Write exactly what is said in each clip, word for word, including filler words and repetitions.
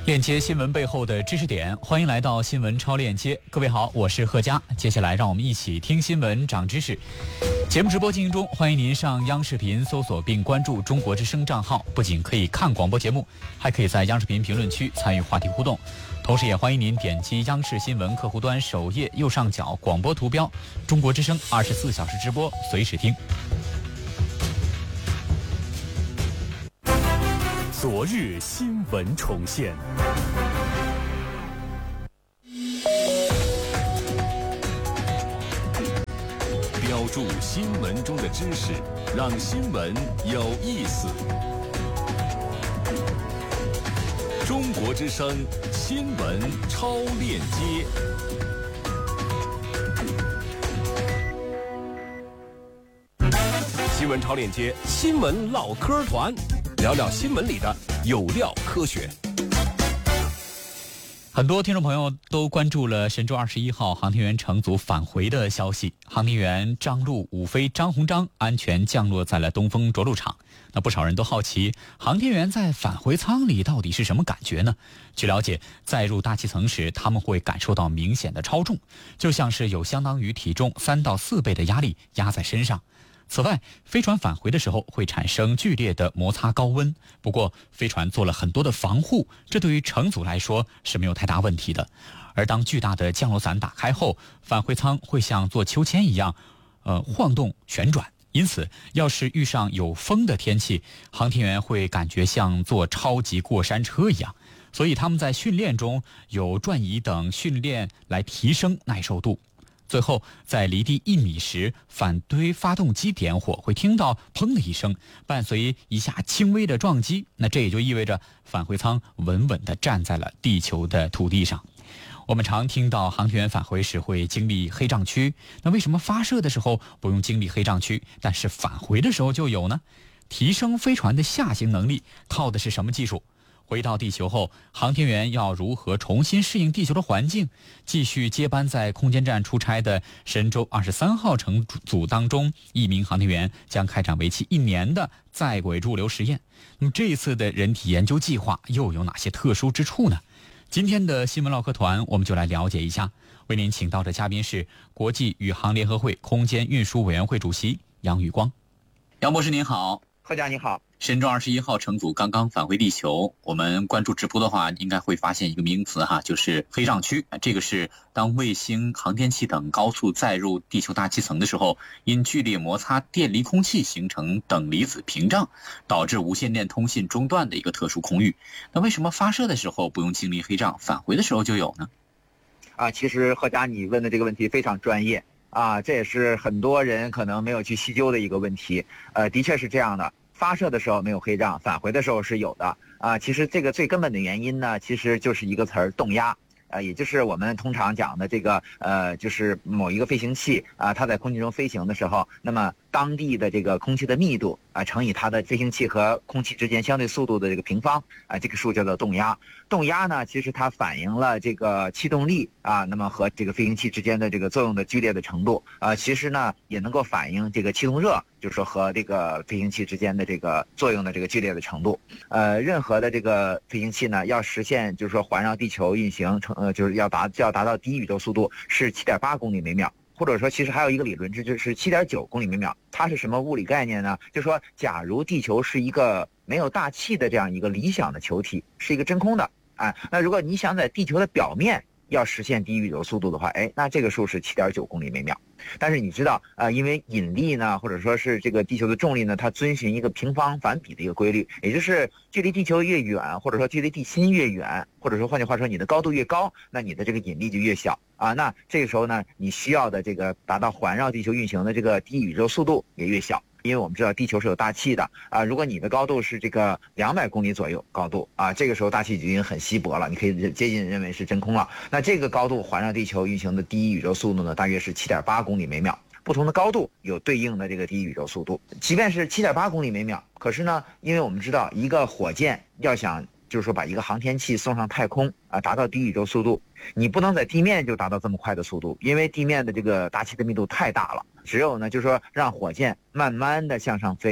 链接新闻背后的知识点，欢迎来到新闻超链接。各位好，我是贺佳。接下来让我们一起听新闻长知识。节目直播进行中，欢迎您上央视频搜索并关注中国之声账号，不仅可以看广播节目，还可以在央视频评论区参与话题互动。同时也欢迎您点击央视新闻客户端首页右上角广播图标，中国之声二十四小时直播，随时听。 昨日新闻重现，标注新闻中的知识，让新闻有意思。中国之声新闻超链接。新闻超链接，新闻唠嗑团。聊聊新闻里的有料科学。 很多听众朋友都关注了神舟二十一号航天员乘组返回的消息。航天员张陆、武飞、张鸿章安全降落在了东风着陆场。那不少人都好奇，航天员在返回舱里到底是什么感觉呢？据了解，在入大气层时，他们会感受到明显的超重，就像是有相当于体重三到四倍的压力压在身上。此外，飞船返回的时候会产生剧烈的摩擦高温，不过飞船做了很多的防护，这对于乘组来说是没有太大问题的。而当巨大的降落伞打开后，返回舱会像做秋千一样呃，晃动旋转，因此要是遇上有风的天气，航天员会感觉像坐超级过山车一样，所以他们在训练中有转移等训练来提升耐受度。最后在离地一米时，反推发动机点火会听到砰的一声，伴随一下轻微的撞击，那这也就意味着返回舱稳稳地站在了地球的土地上。我们常听到航天员返回时会经历黑障区，那为什么发射的时候不用经历黑障区，但是返回的时候就有呢？提升飞船的下行能力靠的是什么技术？回到地球后，航天员要如何重新适应地球的环境？继续接班在空间站出差的神舟二十三号乘组当中，一名航天员将开展为期一年的在轨驻留实验。那么这一次的人体研究计划又有哪些特殊之处呢？今天的新闻唠嗑团，我们就来了解一下。为您请到的嘉宾是国际宇航联合会空间运输委员会主席杨宇光。杨博士您好。 贺佳你好。 神舟二十一号乘组刚刚返回地球，我们关注直播的话，应该会发现一个名词哈，就是黑障区。这个是当卫星、航天器等高速载入地球大气层的时候，因剧烈摩擦电离空气形成等离子屏障，导致无线电通信中断的一个特殊空域。那为什么发射的时候不用经历黑障，返回的时候就有呢？ 啊，其实贺佳你问的这个问题非常专业啊，这也是很多人可能没有去细究的一个问题。呃，的确是这样的。发射的时候没有黑障，返回的时候是有的啊。其实这个最根本的原因呢，其实就是一个词儿动压，呃，也就是我们通常讲的这个呃，就是某一个飞行器啊，它在空气中飞行的时候，那么当地的这个空气的密度啊，乘以它的飞行器和空气之间相对速度的这个平方啊，这个数叫做动压。动压呢，其实它反映了这个气动力啊，那么和这个飞行器之间的这个作用的剧烈的程度啊，其实呢也能够反映这个气动热，就是说和这个飞行器之间的这个作用的这个剧烈的程度。呃，任何的这个飞行器呢，要实现就是说环绕地球运行成呃，就是要达要达到低宇宙速度是 七点八公里每秒。或者说其实还有一个理论值就是 七点九公里每秒。它是什么物理概念呢？就是说假如地球是一个没有大气的这样一个理想的球体，是一个真空的，哎，那如果你想在地球的表面要实现低宇宙速度的话，哎，那这个数是 七点九公里每秒。但是你知道啊、呃，因为引力呢，或者说是这个地球的重力呢，它遵循一个平方反比的一个规律，也就是距离地球越远，或者说距离地心越远，或者说换句话说，你的高度越高，那你的这个引力就越小啊。那这个时候呢，你需要的这个达到环绕地球运行的这个低宇宙速度也越小。因为我们知道地球是有大气的啊，如果你的高度是这个两百公里左右高度啊，这个时候大气就已经很稀薄了，你可以接近认为是真空了。那这个高度环绕地球运行的低宇宙速度呢，大约是 七点八公里每秒。不同的高度有对应的这个低宇宙速度，即便是 七点八公里每秒，可是呢，因为我们知道一个火箭要想就是说把一个航天器送上太空啊，达到低宇宙速度，你不能在地面就达到这么快的速度，因为地面的这个大气的密度太大了。只有呢，就是说让火箭慢慢的向上飞，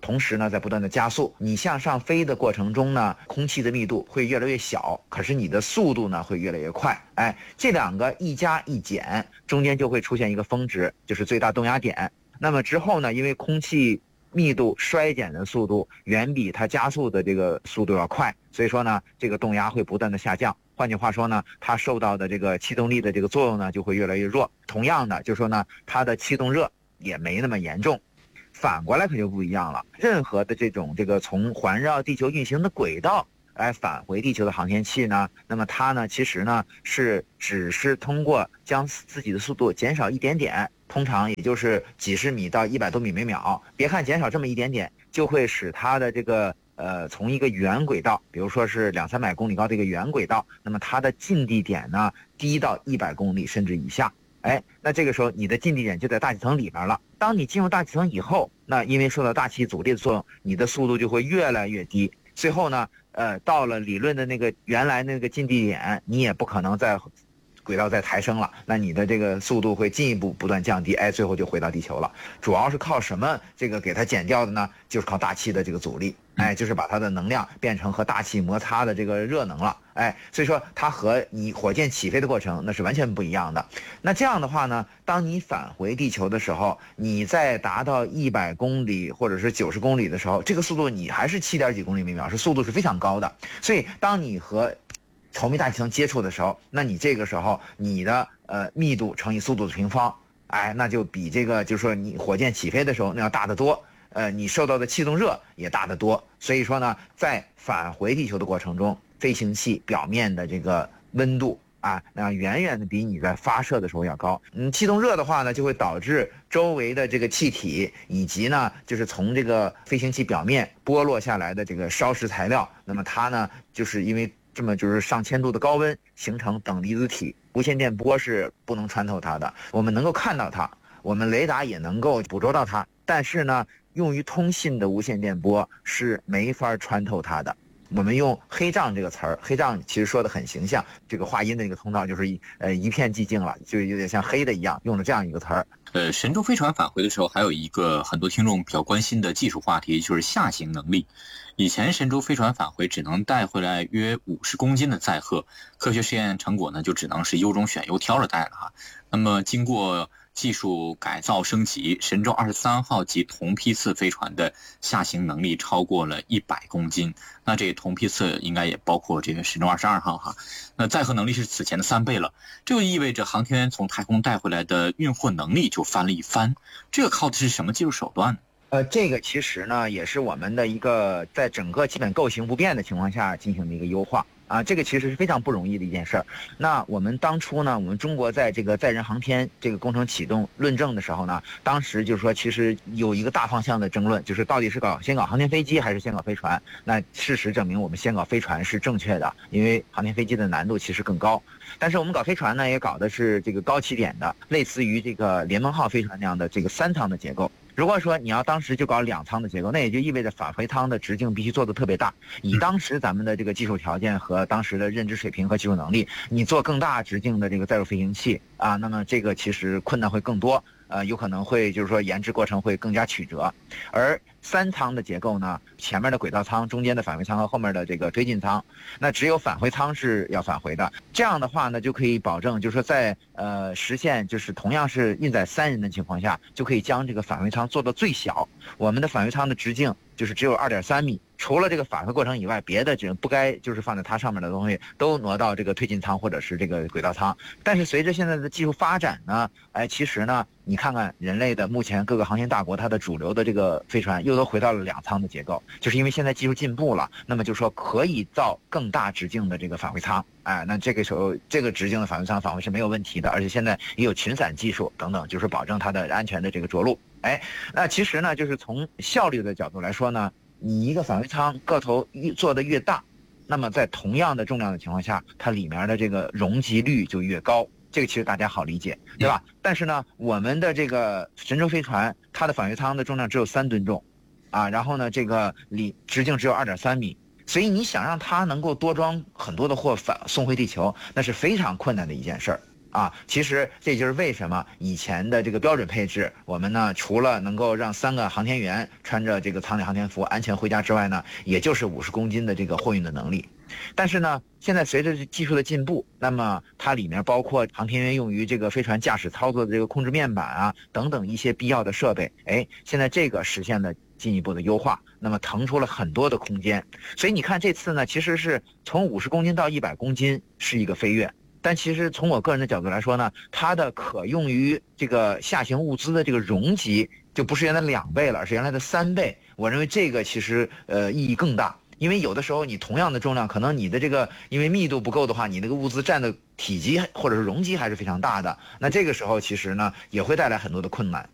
同时呢在不断的加速。你向上飞的过程中呢，空气的密度会越来越小，可是你的速度呢会越来越快。哎，这两个一加一减，中间就会出现一个峰值，就是最大动压点。那么之后呢，因为空气密度衰减的速度远比它加速的这个速度要快，所以说呢，这个动压会不断的下降。换句话说呢，它受到的这个气动力的这个作用呢，就会越来越弱。同样的，就是说呢，它的气动热也没那么严重。反过来可就不一样了，任何的这种这个从环绕地球运行的轨道来返回地球的航天器呢，那么它呢，其实呢是只是通过将自己的速度减少一点点。通常也就是几十米到一百多米每秒，别看减少这么一点点，就会使它的这个呃从一个圆轨道，比如说是两三百公里高的一个圆轨道，那么它的近地点呢低到一百公里甚至以下。哎，那这个时候你的近地点就在大气层里面了。当你进入大气层以后，那因为受到大气阻力的作用，你的速度就会越来越低。最后呢，呃，到了理论的那个原来那个近地点，你也不可能再轨道再抬升了，那你的这个速度会进一步不断降低，哎，最后就回到地球了。主要是靠什么这个给它减掉的呢？就是靠大气的这个阻力，哎，就是把它的能量变成和大气摩擦的这个热能了，哎，所以说它和你火箭起飞的过程那是完全不一样的。那这样的话呢，当你返回地球的时候，你在达到一百公里或者是九十公里的时候，这个速度你还是七点几公里每秒，是速度是非常高的。所以当你和稠密大气层接触的时候，那你这个时候你的呃密度乘以速度的平方，哎，那就比这个就是说你火箭起飞的时候那要大得多，呃，你受到的气动热也大得多。所以说呢，在返回地球的过程中，飞行器表面的这个温度啊，那远远的比你在发射的时候要高。嗯，气动热的话呢，就会导致周围的这个气体以及呢，就是从这个飞行器表面剥落下来的这个烧蚀材料，那么它呢，就是因为这么就是上千度的高温形成等离子体，无线电波是不能穿透它的。我们能够看到它，我们雷达也能够捕捉到它，但是呢，用于通信的无线电波是没法穿透它的。我们用黑障这个词儿，黑障其实说的很形象，这个话音的一个通道就是一呃一片寂静了，就有点像黑的一样，用了这样一个词儿。 呃，神舟飞船返回的时候，还有一个很多听众比较关心的技术话题，就是下行能力。以前神舟飞船返回只能带回来约五十公斤的载荷，科学实验成果呢就只能是优中选优挑着带了哈。那么经过技术改造升级，神舟二十三号及同批次飞船的下行能力超过了一百公斤。那这同批次应该也包括这个神舟二十二号哈。那载荷能力是此前的三倍了，这就意味着航天员从太空带回来的运货能力就翻了一番。这个靠的是什么技术手段呢？ 呃，这个其实呢，也是我们的一个在整个基本构型不变的情况下进行的一个优化啊，这个其实是非常不容易的一件事儿。那我们当初呢，我们中国在这个载人航天这个工程启动论证的时候呢，当时就是说，其实有一个大方向的争论，就是到底是搞先搞航天飞机还是先搞飞船？那事实证明，我们先搞飞船是正确的，因为航天飞机的难度其实更高。但是我们搞飞船呢，也搞的是这个高起点的，类似于这个联盟号飞船那样的这个三舱的结构。如果说你要当时就搞两舱的结构，那也就意味着返回舱的直径必须做得特别大。以当时咱们的这个技术条件和当时的认知水平和技术能力，你做更大直径的这个载入飞行器啊，那么这个其实困难会更多，呃，有可能会就是说研制过程会更加曲折。而三舱的结构呢，前面的轨道舱、中间的返回舱和后面的这个推进舱，那只有返回舱是要返回的。这样的话呢，就可以保证，就是说在呃实现就是同样是运载三人的情况下，就可以将这个返回舱做到最小。我们的返回舱的直径就是只有 二点三米，除了这个返回过程以外，别的只不该就是放在它上面的东西都挪到这个推进舱或者是这个轨道舱。但是随着现在的技术发展呢，哎，其实呢，你看看人类的目前各个航天大国，它的主流的这个飞船又都回到了两舱的结构，就是因为现在技术进步了，那么就说可以造更大直径的这个返回舱。哎，那这个时候这个直径的返回舱返回是没有问题的，而且现在也有群散技术等等，就是保证它的安全的这个着陆。哎，那其实呢，就是从效率的角度来说呢，你一个返回舱个头越做的越大，那么在同样的重量的情况下，它里面的这个容积率就越高。这个其实大家好理解，对吧？但是呢，我们的这个神舟飞船，它的返回舱的重量只有三吨重，啊，然后呢，这个里直径只有 二点三米，所以你想让它能够多装很多的货返送回地球，那是非常困难的一件事儿。 啊，其实这就是为什么以前的这个标准配置，我们呢除了能够让三个航天员穿着这个舱内航天服安全回家之外呢，也就是五十公斤的这个货运的能力。但是呢，现在随着技术的进步，那么它里面包括航天员用于这个飞船驾驶操作的这个控制面板啊等等一些必要的设备，哎，现在这个实现了进一步的优化，那么腾出了很多的空间。所以你看这次呢，其实是从五十公斤到一百公斤是一个飞跃。但其实从我个人的角度来说呢，它的可用于这个下行物资的这个容积就不是原来两倍了，而是原来的三倍。我认为这个其实呃意义更大，因为有的时候你同样的重量，可能你的这个因为密度不够的话，你那个物资占的体积或者是容积还是非常大的，那这个时候其实呢也会带来很多的困难。